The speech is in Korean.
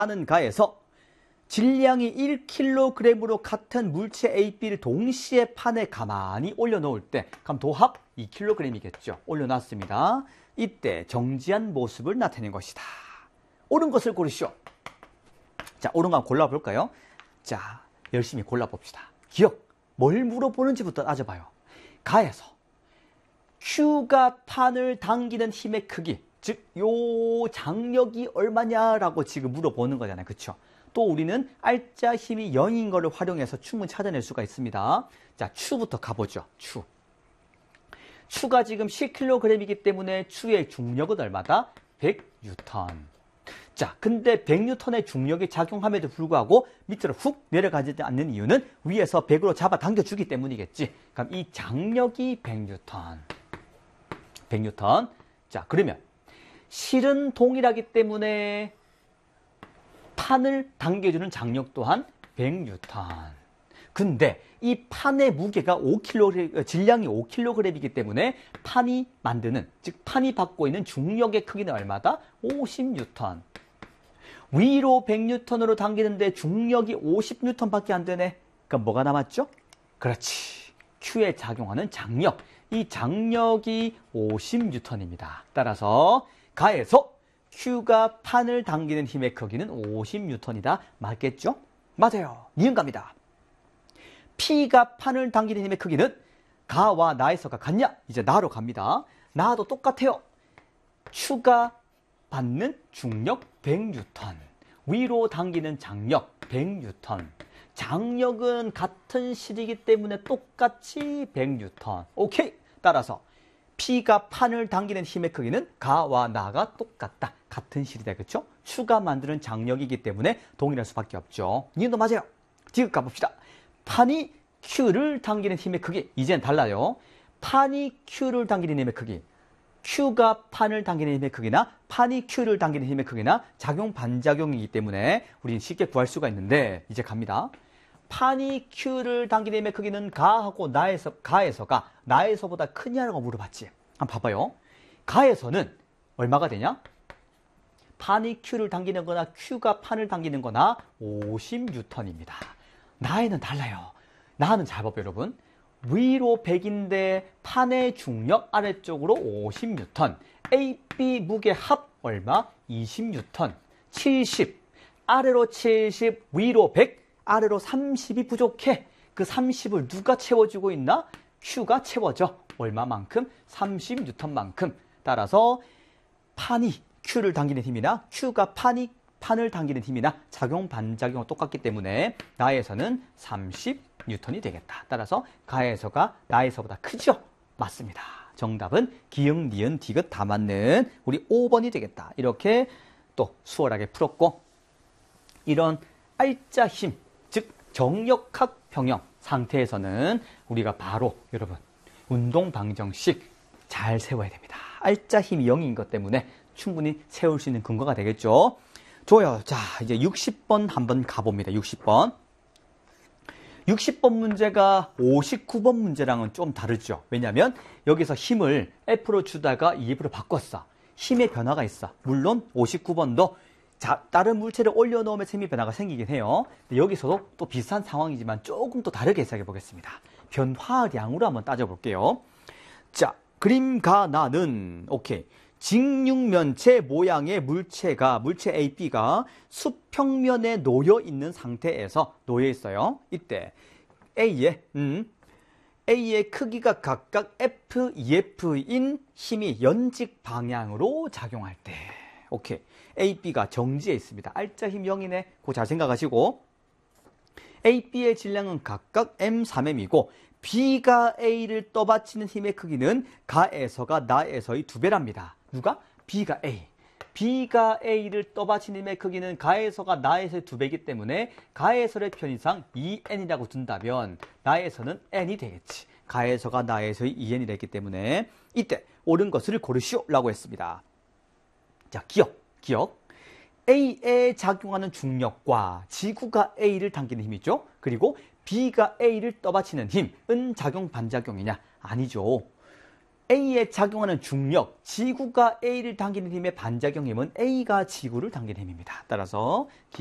하는 가에서 질량이 1kg으로 같은 물체 A, B를 동시에 판에 가만히 올려놓을 때 그럼 도합 2kg이겠죠. 올려놨습니다. 이때 정지한 모습을 나타낸 것이다. 옳은 것을 고르시오. 자, 옳은 거 한번 골라볼까요? 자, 열심히 골라봅시다. 기억, 뭘 물어보는지부터 따져봐요. 가에서 Q가 판을 당기는 힘의 크기, 즉 요 장력이 얼마냐라고 지금 물어보는 거잖아요. 그렇죠? 또 우리는 알짜 힘이 0인 거를 활용해서 충분히 찾아낼 수가 있습니다. 자, 추부터 가보죠. 추가 지금 10kg이기 때문에 추의 중력은 얼마다? 100N. 자, 근데 100N의 중력이 작용함에도 불구하고 밑으로 훅 내려가지 않는 이유는 위에서 100으로 잡아 당겨주기 때문이겠지. 그럼 이 장력이 100N. 100N. 자, 그러면 실은 동일하기 때문에 판을 당겨주는 장력 또한 100N. 근데 이 판의 무게가 5kg, 질량이 5kg이기 때문에 판이 만드는, 즉 판이 받고 있는 중력의 크기는 얼마다? 50N. 위로 100N으로 당기는데 중력이 50N밖에 안 되네. 그럼 뭐가 남았죠? 그렇지. Q에 작용하는 장력. 이 장력이 50N입니다. 따라서 가에서 Q가 판을 당기는 힘의 크기는 50N이다. 맞겠죠? 맞아요. 니은 갑니다. P가 판을 당기는 힘의 크기는 가와 나에서가 같냐? 이제 나로 갑니다. 나도 똑같아요. Q가 받는 중력 100N. 위로 당기는 장력 100N. 장력은 같은 실이기 때문에 똑같이 100N. 오케이. 따라서 P가 판을 당기는 힘의 크기는 가와 나가 똑같다. 같은 실이다. 그렇죠? Q가 만드는 장력이기 때문에 동일할 수밖에 없죠. 니은도 맞아요. 지금 가봅시다. 판이 Q를 당기는 힘의 크기. 이제는 달라요. 판이 Q를 당기는 힘의 크기. Q가 판을 당기는 힘의 크기나 판이 Q를 당기는 힘의 크기나 작용 반작용이기 때문에 우리는 쉽게 구할 수가 있는데 이제 갑니다. 판이 Q를 당기는 힘의 크기는 가하고 가에서가 나에서보다 크냐라고 물어봤지. 한번 봐봐요. 가에서는 얼마가 되냐? 판이 Q를 당기는 거나 Q가 판을 당기는 거나 50N입니다. 나에는 달라요. 나는 잘 봐봐요, 여러분. 위로 100인데 판의 중력 아래쪽으로 50N. A, B 무게 합 얼마? 20N. 70. 아래로 70, 위로 100. 아래로 30이 부족해. 그 30을 누가 채워주고 있나? Q가 채워져. 얼마만큼? 30N만큼. 따라서 판이 Q를 당기는 힘이나 Q가 판을 당기는 힘이나 작용 반작용은 똑같기 때문에 나에서는 30N이 되겠다. 따라서 가에서가 나에서보다 크죠? 맞습니다. 정답은 기역, 니은, 디귿 다 맞는 우리 5번이 되겠다. 이렇게 또 수월하게 풀었고 이런 알짜 힘, 즉 정력학 평형 상태에서는 우리가 바로 여러분 운동 방정식 잘 세워야 됩니다. 알짜 힘이 0인 것 때문에 충분히 세울 수 있는 근거가 되겠죠. 좋아요. 자, 이제 60번 한번 가봅니다. 60번. 60번 문제가 59번 문제랑은 좀 다르죠. 왜냐하면 여기서 힘을 F로 주다가 EF로 바꿨어. 힘의 변화가 있어. 물론 59번도 다른 물체를 올려놓으면서 힘의 변화가 생기긴 해요. 근데 여기서도 또 비슷한 상황이지만 조금 또 다르게 해석해 보겠습니다. 변화량으로 한번 따져볼게요. 자, 그림가나는 오케이. 직육면체 모양의 물체 A, B가 수평면에 놓여 있는 상태에서 놓여 있어요. 이때 A의 크기가 각각 F, EF인 힘이 연직 방향으로 작용할 때. 오케이. A, B가 정지해 있습니다. 알짜 힘 0이네. 그거 잘 생각하시고. A, B의 질량은 각각 M, 3M이고 B가 A를 떠받치는 힘의 크기는 가에서가 나에서의 2배랍니다. 누가? B가 A. B가 A를 떠받치는 힘의 크기는 가에서가 나에서의 2배이기 때문에 가에서의 편의상 2N이라고 둔다면 나에서는 N이 되겠지. 가에서가 나에서의 2N이 됐기 때문에 이때 옳은 것을 고르시오 라고 했습니다. 자, 기억. A에 작용하는 중력과 지구가 A를 당기는 힘이죠. 그리고 B가 A를 떠받치는 힘은 작용 반작용이냐? 아니죠. A에 작용하는 중력, 지구가 A를 당기는 힘의 반작용 힘은 A가 지구를 당기는 힘입니다. 따라서